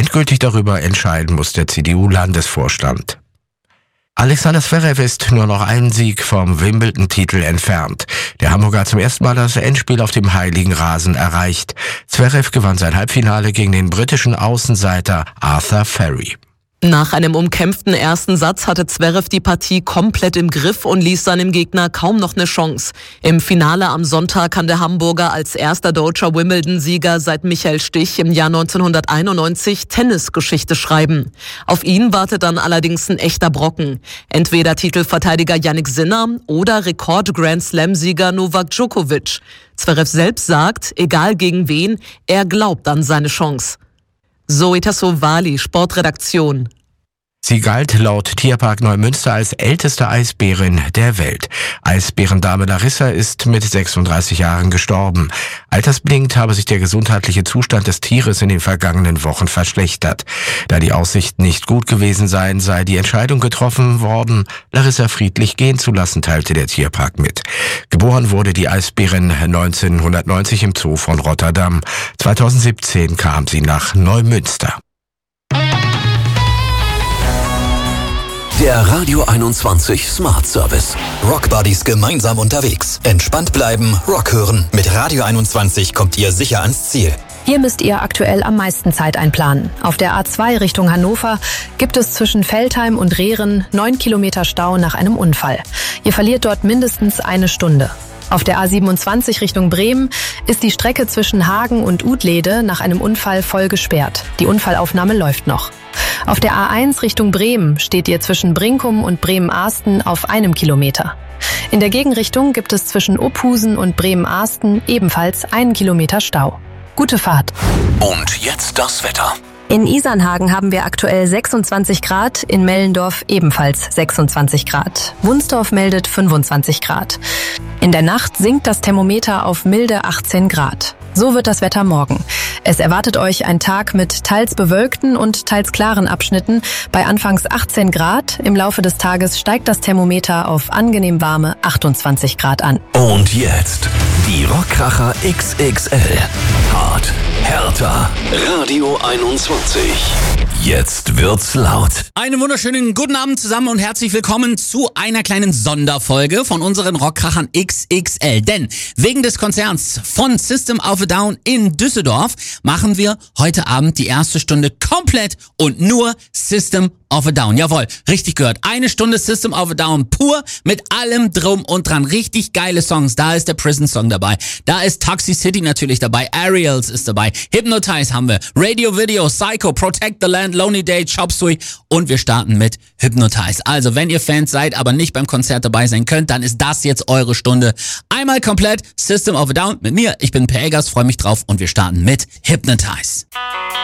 Endgültig darüber entscheiden muss der CDU-Landesvorstand. Alexander Zverev ist nur noch einen Sieg vom Wimbledon-Titel entfernt. Der Hamburger hat zum ersten Mal das Endspiel auf dem heiligen Rasen erreicht. Zverev gewann sein Halbfinale gegen den britischen Außenseiter Arthur Ferry. Nach einem umkämpften ersten Satz hatte Zverev die Partie komplett im Griff und ließ seinem Gegner kaum noch eine Chance. Im Finale am Sonntag kann der Hamburger als erster deutscher Wimbledon-Sieger seit Michael Stich im Jahr 1991 Tennisgeschichte schreiben. Auf ihn wartet dann allerdings ein echter Brocken. Entweder Titelverteidiger Jannik Sinner oder Rekord-Grand-Slam-Sieger Novak Djokovic. Zverev selbst sagt, egal gegen wen, er glaubt an seine Chance. Zoe Tassovali, Sportredaktion. Sie galt laut Tierpark Neumünster als älteste Eisbärin der Welt. Eisbärendame Larissa ist mit 36 Jahren gestorben. Altersbedingt habe sich der gesundheitliche Zustand des Tieres in den vergangenen Wochen verschlechtert. Da die Aussichten nicht gut gewesen seien, sei die Entscheidung getroffen worden, Larissa friedlich gehen zu lassen, teilte der Tierpark mit. Geboren wurde die Eisbärin 1990 im Zoo von Rotterdam. 2017 kam sie nach Neumünster. Der Radio 21 Smart Service. Rock Buddies gemeinsam unterwegs. Entspannt bleiben, Rock hören. Mit Radio 21 kommt ihr sicher ans Ziel. Hier müsst ihr aktuell am meisten Zeit einplanen. Auf der A2 Richtung Hannover gibt es zwischen Veltheim und Rehren 9 Kilometer Stau nach einem Unfall. Ihr verliert dort mindestens eine Stunde. Auf der A27 Richtung Bremen ist die Strecke zwischen Hagen und Udlede nach einem Unfall voll gesperrt. Die Unfallaufnahme läuft noch. Auf der A1 Richtung Bremen steht ihr zwischen Brinkum und Bremen-Ahsten auf 1 Kilometer. In der Gegenrichtung gibt es zwischen Uphusen und Bremen-Ahsten ebenfalls 1 Kilometer Stau. Gute Fahrt. Und jetzt das Wetter. In Isernhagen haben wir aktuell 26 Grad, in Mellendorf ebenfalls 26 Grad. Wunsdorf meldet 25 Grad. In der Nacht sinkt das Thermometer auf milde 18 Grad. So wird das Wetter morgen. Es erwartet euch ein Tag mit teils bewölkten und teils klaren Abschnitten bei anfangs 18 Grad. Im Laufe des Tages steigt das Thermometer auf angenehm warme 28 Grad an. Und jetzt die Rockkracher XXL. Hart, härter, Radio 21. Jetzt wird's laut. Einen wunderschönen guten Abend zusammen und herzlich willkommen zu einer kleinen Sonderfolge von unseren Rockkrachern XXL. Denn wegen des Konzerts von System of a Down in Düsseldorf machen wir heute Abend die erste Stunde komplett und nur System of a Down. Jawohl, richtig gehört. Eine Stunde System of a Down pur mit allem drum und dran. Richtig geile Songs. Da ist der Prison Song dabei. Da ist Toxicity natürlich dabei. Aerials ist dabei. Hypnotize haben wir. Radio Video, Psycho, Protect the Land, Lonely Day, Chop Suey und wir starten mit Hypnotize. Also, wenn ihr Fans seid, aber nicht beim Konzert dabei sein könnt, dann ist das jetzt eure Stunde. Einmal komplett System of a Down mit mir. Ich bin Per Eggers, freue mich drauf und wir starten mit Hypnotize.